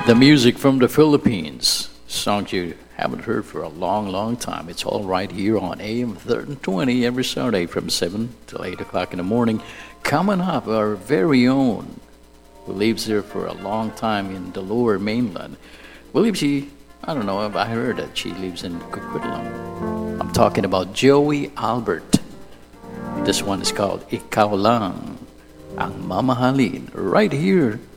The music from the Philippines. Songs you haven't heard for a long, long time. It's all right here on AM 1320 every Saturday from 7 till 8 o'clock in the morning. Coming up, our very own, who lives there for a long time in the lower mainland. Believe she, I don't know, I heard that she lives in Coquitlam. I'm talking about Joey Albert. This one is called Ikaw Lang Ang Mamahalin, right here